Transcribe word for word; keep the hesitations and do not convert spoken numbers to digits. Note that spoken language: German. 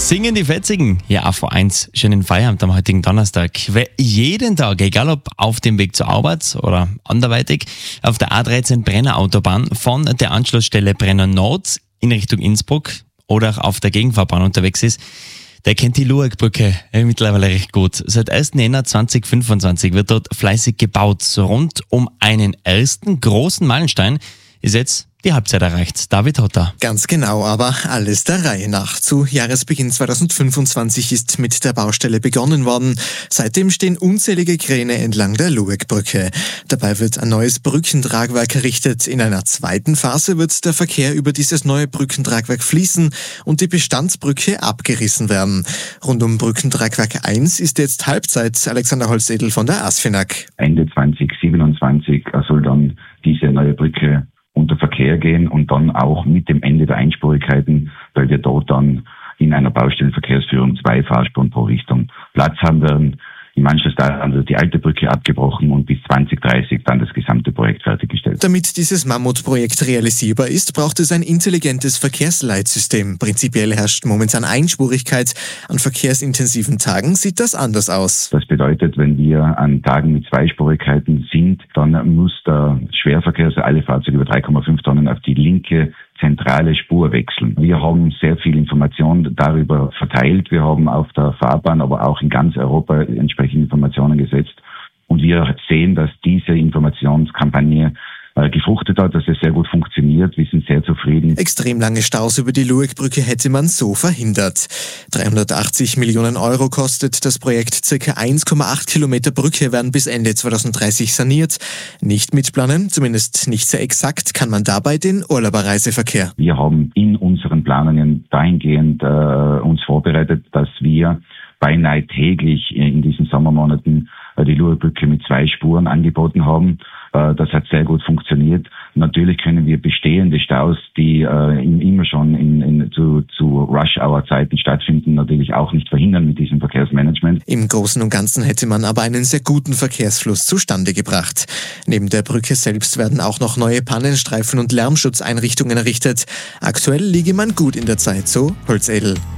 Singen die Fetzigen. Ja, A V eins. Schönen Feierabend am heutigen Donnerstag. Wer jeden Tag, egal ob auf dem Weg zur Arbeit oder anderweitig, auf der A dreizehn Brenner Autobahn von der Anschlussstelle Brenner Nord in Richtung Innsbruck oder auch auf der Gegenfahrbahn unterwegs ist, der kennt die Luegbrücke äh, mittlerweile recht gut. Seit ersten Jänner zweitausendfünfundzwanzig wird dort fleißig gebaut. So rund um einen ersten großen Meilenstein ist jetzt die Halbzeit erreicht. David Hotter. Ganz genau, aber alles der Reihe nach. Zu Jahresbeginn zweitausendfünfundzwanzig ist mit der Baustelle begonnen worden. Seitdem stehen unzählige Kräne entlang der Luegbrücke. Dabei wird ein neues Brückentragwerk errichtet. In einer zweiten Phase wird der Verkehr über dieses neue Brückentragwerk fließen und die Bestandsbrücke abgerissen werden. Rund um Brückentragwerk eins ist jetzt Halbzeit. Alexander Holzedel von der ASFINAG. Ende zweitausendsiebenundzwanzig soll dann diese neue Brücke unter Verkehr gehen und dann auch mit dem Ende der Einspurigkeiten, weil wir dort dann in einer Baustellenverkehrsführung zwei Fahrspuren pro Richtung Platz haben werden. Im Anschluss daran wird die alte Brücke abgebrochen und bis zwanzig dreißig dann das gesamte Projekt fertiggestellt. Damit dieses Mammutprojekt realisierbar ist, braucht es ein intelligentes Verkehrsleitsystem. Prinzipiell herrscht momentan Einspurigkeit. An verkehrsintensiven Tagen sieht das anders aus. Das bedeutet, wenn wir an Tagen mit Zweispurigkeiten sind, dann muss der Schwerverkehr, also alle Fahrzeuge über drei Komma fünf Tonnen, auf die linke zentrale Spur wechseln. Wir haben sehr viel Information darüber verteilt. Wir haben auf der Fahrbahn, aber auch in ganz Europa entsprechende Informationen gesetzt. Und wir sehen, dass diese Informationskampagne äh, gefruchtet hat, dass es sehr gut funktioniert. Wir sind sehr zufrieden. Extrem lange Staus über die Luegbrücke hätte man so verhindert. dreihundertachtzig Millionen Euro kostet das Projekt. Circa eins Komma acht Kilometer Brücke werden bis Ende zweitausenddreißig saniert. Nicht mitplanen, zumindest nicht sehr exakt, kann man dabei den Urlauberreiseverkehr. Wir haben in unseren Planungen dahingehend äh, uns vorbereitet, dass wir beinahe täglich in diesen Sommermonaten äh, die Luegbrücke mit zwei Spuren angeboten haben. Das hat sehr gut funktioniert. Natürlich können wir bestehende Staus, die äh, immer schon in, in, zu, zu Rush-Hour-Zeiten stattfinden, natürlich auch nicht verhindern mit diesem Verkehrsmanagement. Im Großen und Ganzen hätte man aber einen sehr guten Verkehrsfluss zustande gebracht. Neben der Brücke selbst werden auch noch neue Pannenstreifen und Lärmschutzeinrichtungen errichtet. Aktuell liege man gut in der Zeit, so Holzedel.